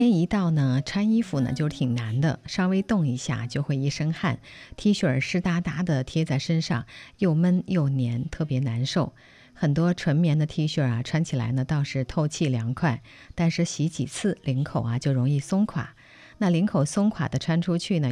天一到呢，穿衣服呢就挺难的，稍微动一下就会一身汗，T 恤湿哒哒的贴在身上，又闷又黏，特别难受。很多纯棉的 T 恤啊，穿起来呢倒是透气凉快，但是洗几次领口啊就容易松垮。那领口松垮的穿出去呢，